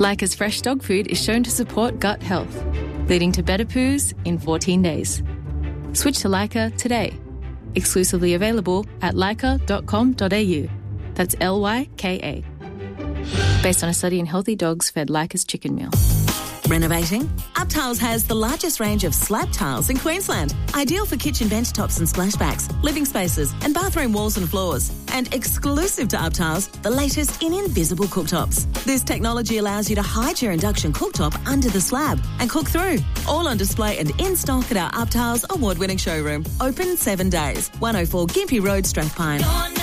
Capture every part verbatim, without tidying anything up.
Leica's fresh dog food is shown to support gut health, leading to better poos in fourteen days. Switch to Leica today. Exclusively available at leica dot com dot a u. That's L Y K A. Based on a study in healthy dogs fed Leica's chicken meal. Renovating? UpTiles has the largest range of slab tiles in Queensland. Ideal for kitchen bench tops and splashbacks, living spaces and bathroom walls and floors. And exclusive to UpTiles, the latest in invisible cooktops. This technology allows you to hide your induction cooktop under the slab and cook through. All on display and in stock at our UpTiles award-winning showroom. Open seven days. one oh four Gympie Road, Strathpine.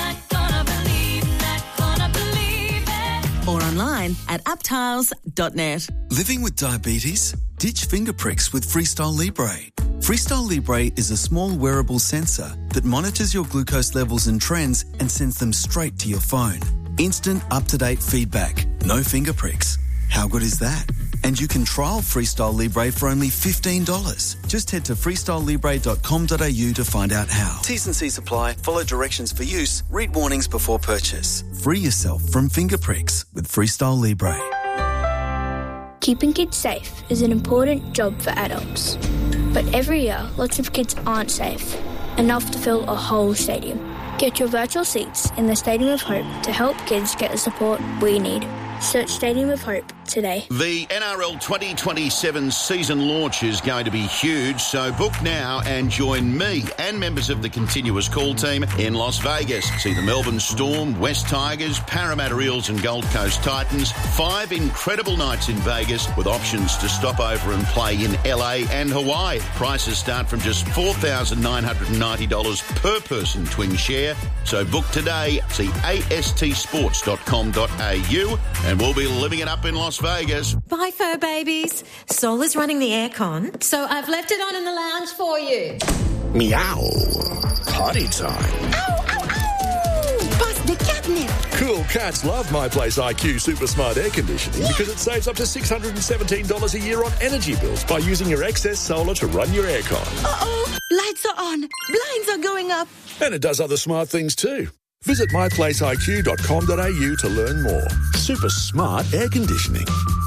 Or online at uptiles dot net. Living with diabetes? Ditch finger pricks with Freestyle Libre. Freestyle Libre is a small wearable sensor that monitors your glucose levels and trends and sends them straight to your phone. Instant, up-to-date feedback. No finger pricks. How good is that? And you can trial Freestyle Libre for only fifteen dollars. Just head to freestyle libre dot com dot a u to find out how. T's and C's apply. Follow directions for use. Read warnings before purchase. Free yourself from finger pricks with Freestyle Libre. Keeping kids safe is an important job for adults. But every year, lots of kids aren't safe, enough to fill a whole stadium. Get your virtual seats in the Stadium of Hope to help kids get the support we need. Search Stadium of Hope today. The N R L twenty twenty-seven season launch is going to be huge, so book now and join me and members of the continuous call team in Las Vegas. See the Melbourne Storm, West Tigers, Parramatta Eels and Gold Coast Titans. Five incredible nights in Vegas with options to stop over and play in L A and Hawaii. Prices start from just four thousand nine hundred ninety dollars per person twin share. So book today. See a s t sports dot com dot a u and we'll be living it up in Las Vegas. Bye, fur babies. Sol is running the aircon, so I've left it on in the lounge for you. Meow. Potty time. Ow, ow, ow! Bust the catnip. Cool cats love My Place I Q Super Smart Air Conditioning because it saves up to six hundred seventeen dollars a year on energy bills by using your excess solar to run your aircon. Uh-oh, lights are on, blinds are going up. And it does other smart things too. Visit my place I Q dot com dot a u to learn more. Super smart air conditioning.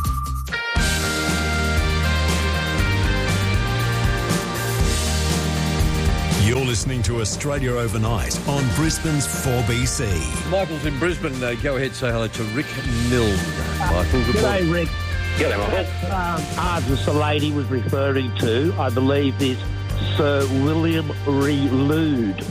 You're listening to Australia Overnight on Brisbane's four B C. Michael's in Brisbane. Uh, go ahead, say hello to Rick Milne. Michael, good morning. G'day, Rick. G'day, Michael. That um, artist the lady was referring to, I believe, is Sir William Relude.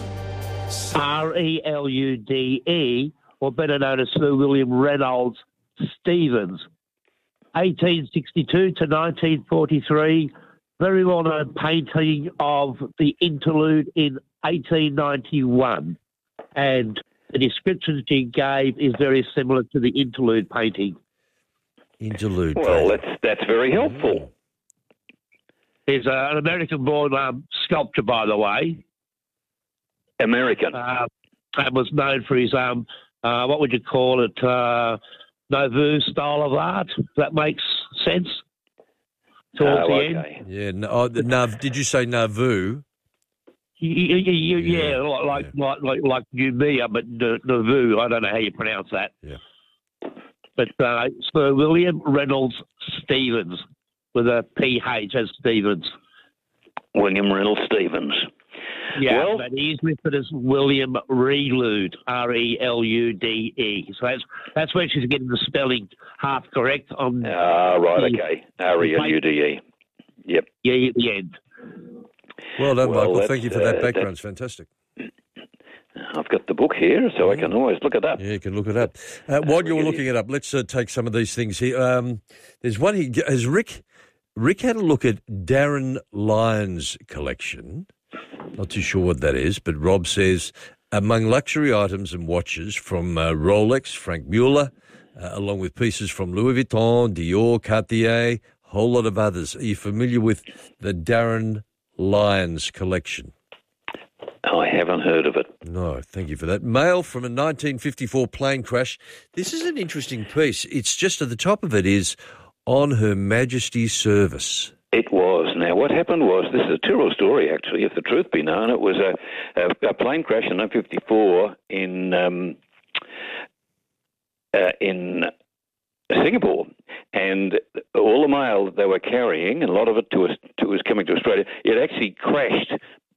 R E L U D E, or better known as Sir William Reynolds Stevens. eighteen sixty-two to nineteen forty-three, very well-known painting of the interlude in eighteen ninety-one. And the description she gave is very similar to the interlude painting. Interlude Well, that's, that's very helpful. He's uh, an American-born um, sculptor, by the way. American. Uh, and was known for his, um, uh, what would you call it, uh, Nouveau style of art. If that makes sense. Towards Oh, the okay. end. Yeah, no, oh, the Nav, did you say Nauvoo? Yeah, yeah, yeah, yeah, like, yeah. like like like Numia, but Nauvoo. I don't know how you pronounce that. Yeah. But uh, Sir William Reynolds Stevens with a P H as Stevens. William Reynolds Stevens. Yeah, well, but he's listed as William Relude, R E L U D E. So that's that's where she's getting the spelling half correct. On Ah, right, the, okay. R E L U D E. Yep. Yeah, at the end. Well done, Well, Michael. Thank you for that uh, background. It's fantastic. I've got the book here, so I can always look it up. Yeah, you can look it up. Uh, while you're looking it up, let's uh, take some of these things here. Um, there's one here. Has Rick, Rick had a look at Darren Lyons' collection. Not too sure what that is, but Rob says, among luxury items and watches from uh, Rolex, Frank Mueller, uh, along with pieces from Louis Vuitton, Dior, Cartier, a whole lot of others. Are you familiar with the Darren Lyons collection? I haven't heard of it. No, thank you for that. Mail from a nineteen fifty-four plane crash. This is an interesting piece. It's just at the top of it is, on Her Majesty's service. It was. Now, what happened was, this is a terrible story, actually, if the truth be known. It was a, a, a plane crash in nineteen fifty-four in um, uh, in Singapore, and all the mail that they were carrying, and a lot of it to us, to was coming to Australia, it actually crashed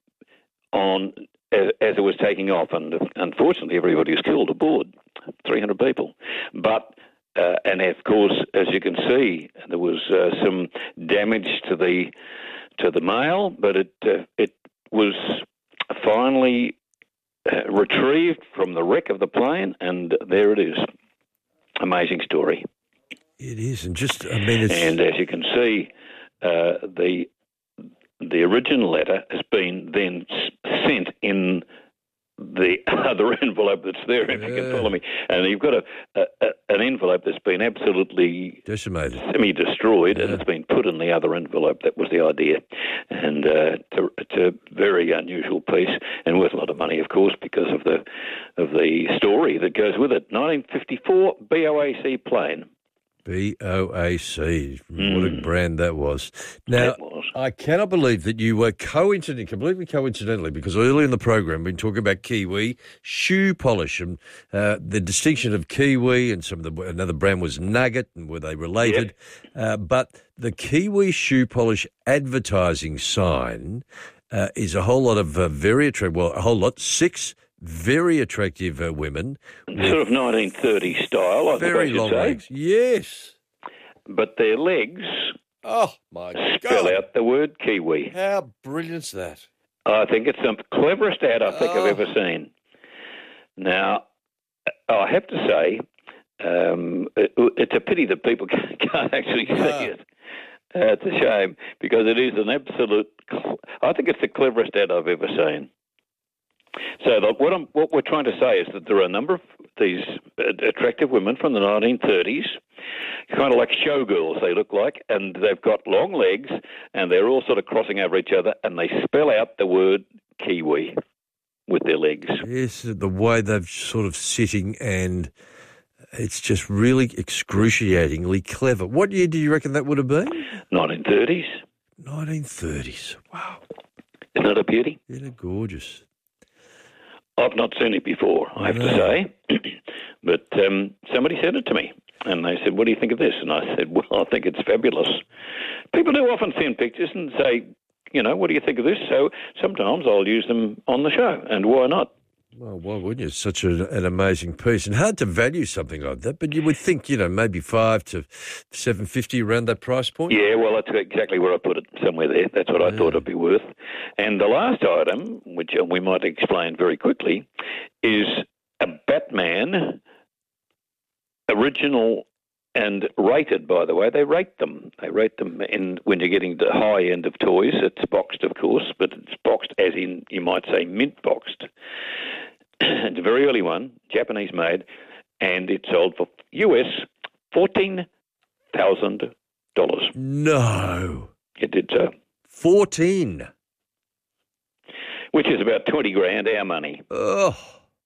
on as, as it was taking off, and unfortunately everybody was killed aboard, three hundred people. But uh, and of course, as you can see, there was uh, some damage to the to the mail, but it uh, it was finally uh, retrieved from the wreck of the plane, and there it is. Amazing story. It is, and just I mean, it's... and as you can see, uh, the the original letter has been then sent in the other envelope that's there, if yeah. you can follow me. And you've got a, a, a an envelope that's been absolutely decimated, semi-destroyed, yeah. and it's been put in the other envelope. That was the idea. And uh, it's, a, it's a very unusual piece, and worth a lot of money, of course, because of the of the story that goes with it. nineteen fifty-four B O A C plane. B O A C. Mm. What a brand that was. Now, was. I cannot believe that you were coincidentally, completely coincidentally, because earlier in the program we've been talking about Kiwi shoe polish and uh, the distinction of Kiwi, and some of the another brand was Nugget, and were they related? Yep. Uh, but the Kiwi shoe polish advertising sign uh, is a whole lot of uh, very attractive, well, a whole lot, six very attractive uh, women. Sort of nineteen thirties style, I very think I should long say. legs. Yes. But their legs oh my spell God. out the word Kiwi. How brilliant's that? I think it's the cleverest ad I think oh. I've ever seen. Now, I have to say, um, it, it's a pity that people can't actually see no. it. Uh, it's a shame, because it is an absolute... I think it's the cleverest ad I've ever seen. So look, what, I'm, what we're trying to say is that there are a number of these attractive women from the nineteen thirties, kind of like showgirls they look like, and they've got long legs, and they're all sort of crossing over each other, and they spell out the word Kiwi with their legs. Yes, the way they're sort of sitting, and it's just really excruciatingly clever. What year do you reckon that would have been? nineteen thirties. nineteen thirties, wow. Isn't that a beauty? Isn't it gorgeous? I've not seen it before, I have no. to say, but um, somebody said it to me, and they said, what do you think of this? And I said, well, I think it's fabulous. People do often send pictures and say, you know, what do you think of this? So sometimes I'll use them on the show, and why not? Well, why wouldn't you? It's such a, an amazing piece, and hard to value something like that, but you would think, you know, maybe five to seven fifty around that price point? Yeah, well, that's exactly where I put it, somewhere there. That's what yeah. I thought it'd be worth. And the last item, which we might explain very quickly, is a Batman original and rated, by the way. They rate them. They rate them in when you're getting the high end of toys. It's boxed, of course, but it's boxed as in, you might say, mint boxed. It's a very early one, Japanese made, and it sold for U S fourteen thousand dollars. No. It did so. fourteen Which is about twenty grand our money. Oh.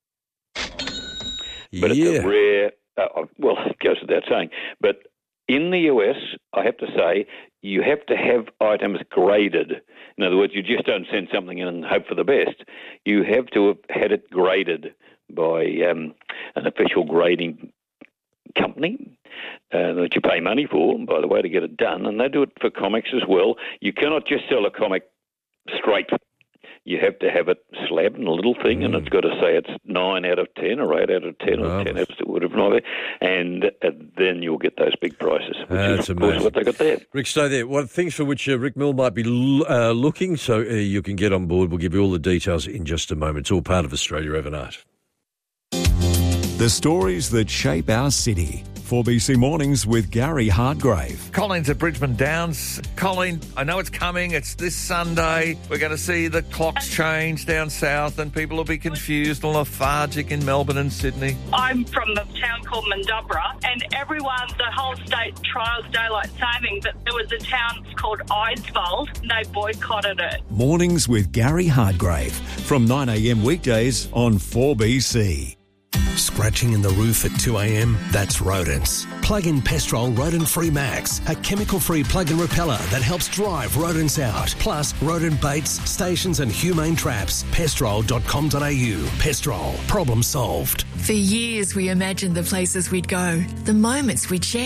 But yeah. it's a rare, uh, well, it goes without saying, but in the U S, I have to say, you have to have items graded. In other words, you just don't send something in and hope for the best. You have to have had it graded by um, an official grading company uh, that you pay money for, by the way, to get it done. And they do it for comics as well. You cannot just sell a comic straight. You have to have it slabbed in a little thing, mm. and it's got to say it's nine out of ten or eight out of ten or oh. ten out of whatever, and uh, then you'll get those big prices, which uh, is, of course, amazing. what they got there. Rick, stay there. Well, things for which uh, Rick Mill might be l- uh, looking, so uh, you can get on board. We'll give you all the details in just a moment. It's all part of Australia Overnight. The stories that shape our city. four B C Mornings with Gary Hartgrave. Colin's at Bridgeman Downs. Colin, I know it's coming. It's this Sunday. We're going to see the clocks change down south, and people will be confused and lethargic in Melbourne and Sydney. I'm from a town called Mandubra, and everyone, the whole state trials daylight saving, but there was a town called Eidsvold, and they boycotted it. Mornings with Gary Hartgrave from nine a.m. weekdays on four B C. Scratching in the roof at two a.m? That's rodents. Plug in Pestrol Rodent-Free Max, a chemical-free plug-in repeller that helps drive rodents out. Plus, rodent baits, stations and humane traps. pestrol dot com dot a u. Pestrol. Problem solved. For years, we imagined the places we'd go, the moments we'd share.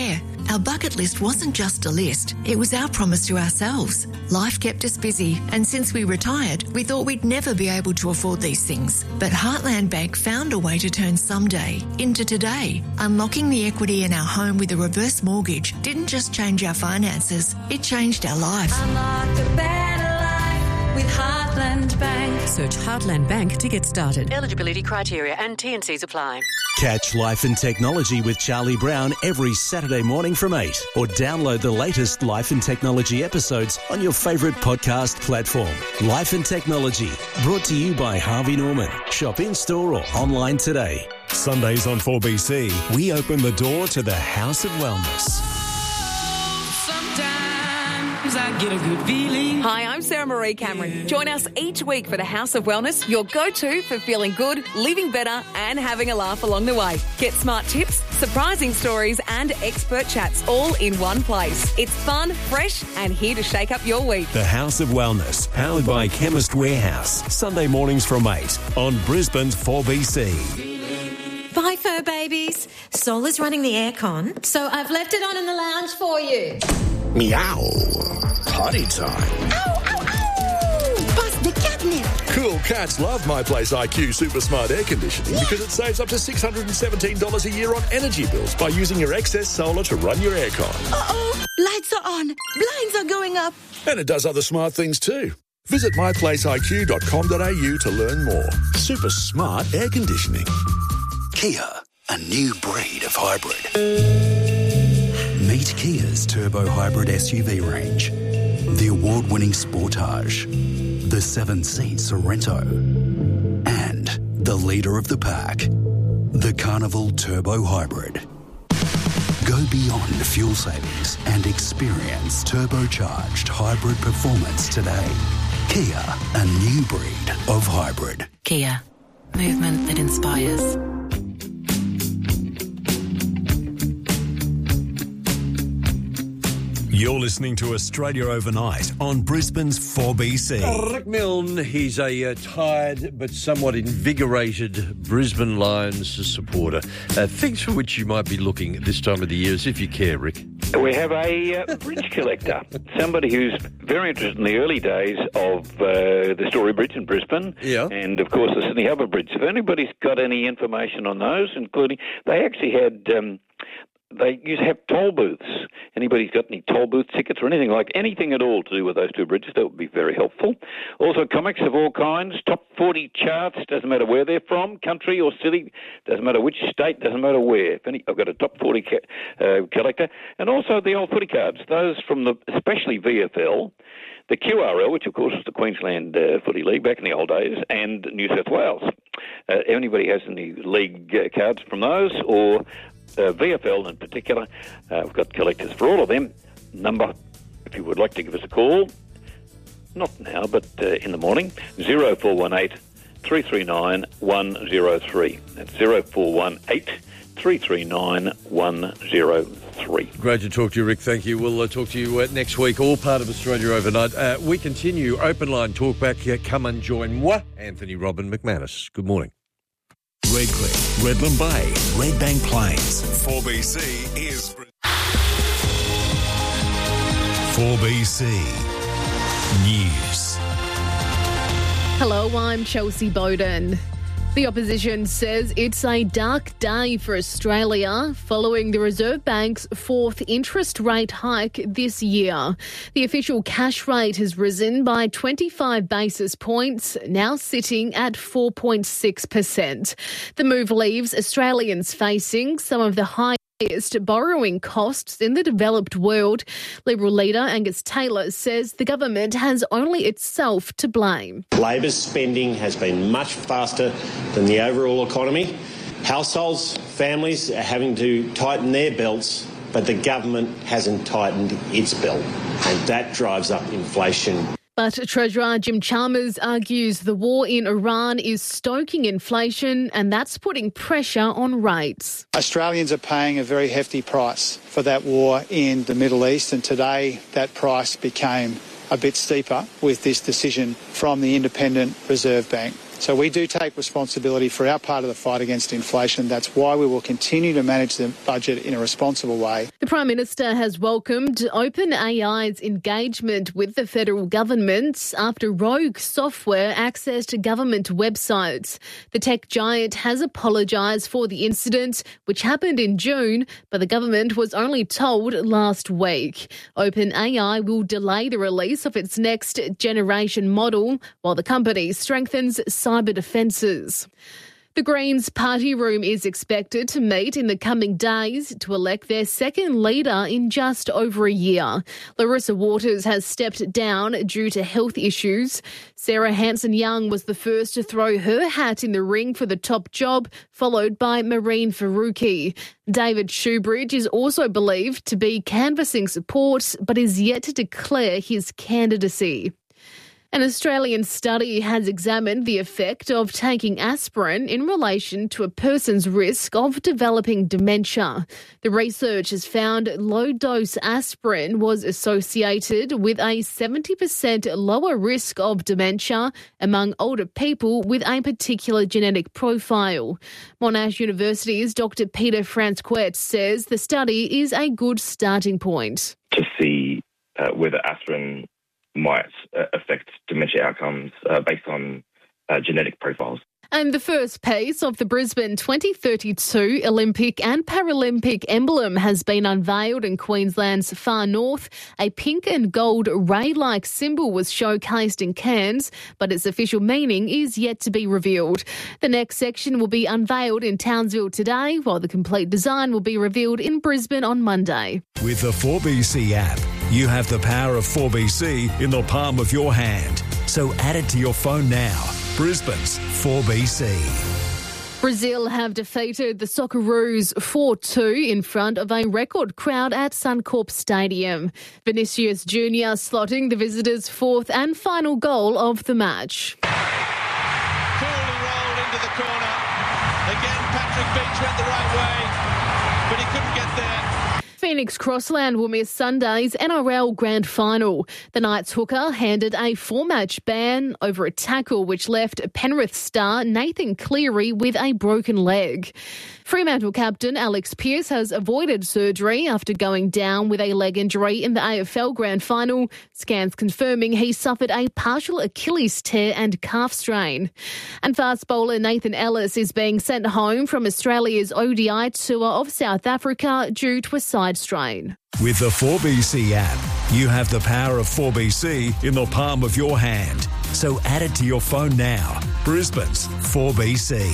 Our bucket list wasn't just a list, it was our promise to ourselves. Life kept us busy, and since we retired, we thought we'd never be able to afford these things. But Heartland Bank found a way to turn someday into today. Unlocking the equity in our home with a reverse mortgage didn't just change our finances, it changed our life. Unlock a better life with Heartland Bank. Search Heartland Bank to get started. Eligibility criteria and T and Cs apply. Catch Life and Technology with Charlie Brown every Saturday morning from eight, or download the latest Life and Technology episodes on your favourite podcast platform. Life and Technology, brought to you by Harvey Norman. Shop in-store or online today. Sundays on four B C, we open the door to the House of Wellness. I get a good feeling. Hi, I'm Sarah Marie Cameron. Join us each week for the House of Wellness, your go-to for feeling good, living better and having a laugh along the way. Get smart tips, surprising stories and expert chats all in one place. It's fun, fresh and here to shake up your week. The House of Wellness, powered by Chemist Warehouse. Sunday mornings from eight on Brisbane's four B C. Bye, fur babies. Sol is running the aircon, so I've left it on in the lounge for you. Meow. Potty time. Ow, ow, ow! Bust the catnip. Cool cats love My Place I Q Super Smart Air Conditioning yeah. because it saves up to six hundred seventeen dollars a year on energy bills by using your excess solar to run your aircon. Uh-oh. Lights are on. Blinds are going up. And it does other smart things too. Visit my place I Q dot com dot a u to learn more. Super smart air conditioning. Kia, a new breed of hybrid. Meet Kia's turbo hybrid S U V range. The award-winning Sportage, the seven-seat Sorento, and the leader of the pack, the Carnival Turbo Hybrid. Go beyond fuel savings and experience turbocharged hybrid performance today. Kia, a new breed of hybrid. Kia, movement that inspires. You're listening to Australia Overnight on Brisbane's four B C. Rick Milne, he's a uh, tired but somewhat invigorated Brisbane Lions supporter. Uh, things for which you might be looking at this time of the year, as if you care, Rick. We have a uh, bridge collector, somebody who's very interested in the early days of uh, the Story Bridge in Brisbane, yeah. and of course the Sydney Harbour Bridge. If anybody's got any information on those, including they actually had. Um, They used to have toll booths. Anybody's got any toll booth tickets or anything like anything at all to do with those two bridges, that would be very helpful. Also, comics of all kinds, top forty charts, doesn't matter where they're from, country or city, doesn't matter which state, doesn't matter where. If any, I've got a top forty ca- uh, collector. And also the old footy cards, those from the, especially V F L, the Q R L, which of course was the Queensland uh, Footy League back in the old days, and New South Wales. Uh, anybody has any league uh, cards from those, or uh, V F L in particular, uh, we've got collectors for all of them. Number, if you would like to give us a call, not now, but uh, in the morning, zero four one eight, three three nine, one zero three. That's zero four one eight, three three nine, one zero three. Great to talk to you, Rick. Thank you. We'll uh, talk to you uh, next week, all part of Australia Overnight. Uh, we continue open line talk back here. Come and join moi, Anthony Robin McManus. Good morning. Redcliffe, Redland Bay, Redbank Plains. four B C is... four B C News. Hello, I'm Chelsea Bowden. The opposition says it's a dark day for Australia following the Reserve Bank's fourth interest rate hike this year. The official cash rate has risen by twenty-five basis points, now sitting at four point six percent. The move leaves Australians facing some of the highest borrowing costs in the developed world. Liberal leader Angus Taylor says the government has only itself to blame. Labor's spending has been much faster than the overall economy. Households, families are having to tighten their belts, but the government hasn't tightened its belt, and that drives up inflation. But Treasurer Jim Chalmers argues the war in Iran is stoking inflation and that's putting pressure on rates. Australians are paying a very hefty price for that war in the Middle East, and today that price became a bit steeper with this decision from the Independent Reserve Bank. So we do take responsibility for our part of the fight against inflation. That's why we will continue to manage the budget in a responsible way. The The Prime Minister has welcomed OpenAI's engagement with the federal government after rogue software accessed government websites. The tech giant has apologised for the incident, which happened in June, but the government was only told last week. OpenAI will delay the release of its next generation model while the company strengthens cyber defences. The Greens party room is expected to meet in the coming days to elect their second leader in just over a year. Larissa Waters has stepped down due to health issues. Sarah Hanson-Young was the first to throw her hat in the ring for the top job, followed by Marine Faruqi. David Shoebridge is also believed to be canvassing support, but is yet to declare his candidacy. An Australian study has examined the effect of taking aspirin in relation to a person's risk of developing dementia. The research has found low-dose aspirin was associated with a seventy percent lower risk of dementia among older people with a particular genetic profile. Monash University's Doctor Peter Francois says the study is a good starting point. To see uh, whether aspirin might uh, affect dementia outcomes uh, based on uh, genetic profiles. And the first piece of the Brisbane twenty thirty-two Olympic and Paralympic emblem has been unveiled in Queensland's far north. A pink and gold ray-like symbol was showcased in Cairns, but its official meaning is yet to be revealed. The next section will be unveiled in Townsville today, while the complete design will be revealed in Brisbane on Monday. With the four B C app, you have the power of four B C in the palm of your hand. So add it to your phone now. Brisbane's four B C. Brazil have defeated the Socceroos four two in front of a record crowd at Suncorp Stadium. Vinicius Junior slotting the visitors' fourth and final goal of the match. Coolly rolled into the corner. Again, Patrick Beach went the right way, but he couldn't get there. Phoenix Crossland will miss Sunday's N R L Grand Final. The Knights hooker handed a four-match ban over a tackle which left Penrith star Nathan Cleary with a broken leg. Fremantle captain Alex Pearce has avoided surgery after going down with a leg injury in the A F L Grand Final. Scans confirming he suffered a partial Achilles tear and calf strain. And fast bowler Nathan Ellis is being sent home from Australia's O D I tour of South Africa due to a side strain. With the four B C app, you have the power of four B C in the palm of your hand. So add it to your phone now. Brisbane's four B C.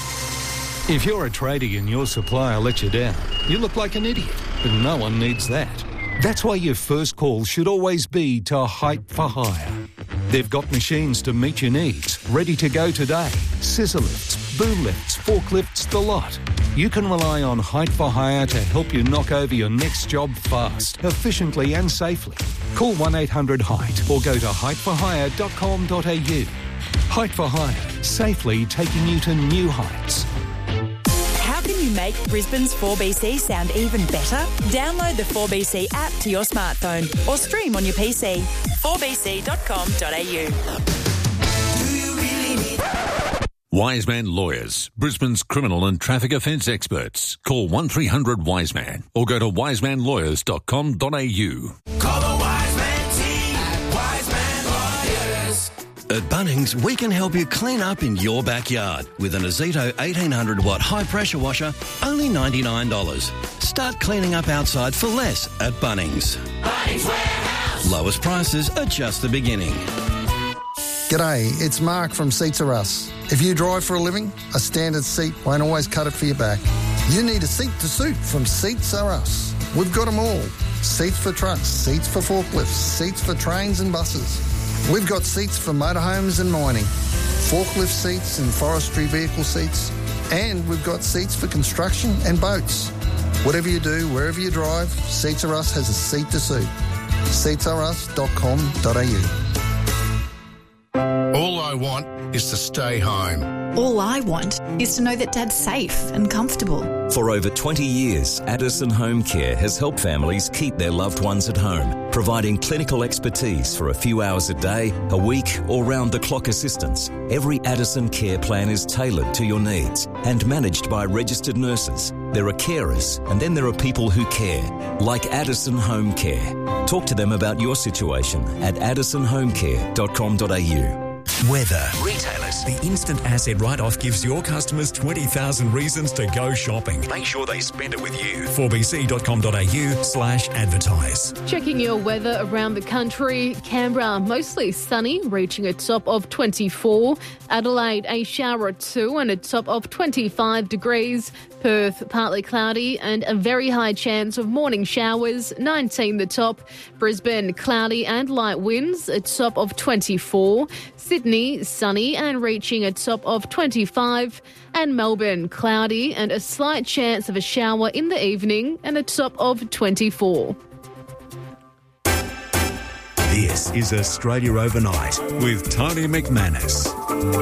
If you're a tradie and your supplier lets you down, you look like an idiot, but no one needs that. That's why your first call should always be to Height for Hire. They've got machines to meet your needs, ready to go today. Scissor lifts, boom lifts, forklifts, the lot. You can rely on Height for Hire to help you knock over your next job fast, efficiently and safely. Call one eight hundred height or go to height for hire dot com dot a u. Height for Hire, safely taking you to new heights. How can you make Brisbane's four B C sound even better? Download the four B C app to your smartphone or stream on your P C. four b c dot com dot a u. Wiseman Lawyers, Brisbane's criminal and traffic offence experts. Call one three hundred Wiseman or go to wiseman lawyers dot com dot a u. Call the Wiseman team at Wiseman Lawyers. At Bunnings, we can help you clean up in your backyard with an Azito eighteen hundred watt high pressure washer, only ninety-nine dollars. Start cleaning up outside for less at Bunnings. Bunnings Warehouse. Lowest prices are just the beginning. G'day, it's Mark from Seats Are Us. If you drive for a living, a standard seat won't always cut it for your back. You need a seat to suit from Seats Are Us. We've got them all. Seats for trucks, seats for forklifts, seats for trains and buses. We've got seats for motorhomes and mining, forklift seats and forestry vehicle seats, and we've got seats for construction and boats. Whatever you do, wherever you drive, Seats Are Us has a seat to suit. seats are us dot com dot a u. All I want is to stay home. All I want is to know that Dad's safe and comfortable. For over twenty years, Addison Home Care has helped families keep their loved ones at home providing clinical expertise for a few hours a day, a week or round-the-clock assistance. Every Addison Care plan is tailored to your needs and managed by registered nurses. There are carers and then there are people who care, like Addison Home Care. Talk to them about your situation at addison home care dot com dot a u. Weather. Retailers. The instant asset write-off gives your customers twenty thousand reasons to go shopping. Make sure they spend it with you. four b c dot com dot a u slash advertise. Checking your weather around the country. Canberra, mostly sunny, reaching a top of twenty-four. Adelaide, a shower or two and a top of twenty-five degrees. Perth, partly cloudy and a very high chance of morning showers, nineteen the top. Brisbane, cloudy and light winds, a top of twenty-four. Sydney, sunny and reaching a top of twenty-five. And Melbourne, cloudy and a slight chance of a shower in the evening and a top of twenty-four. This is Australia Overnight with Tony McManus.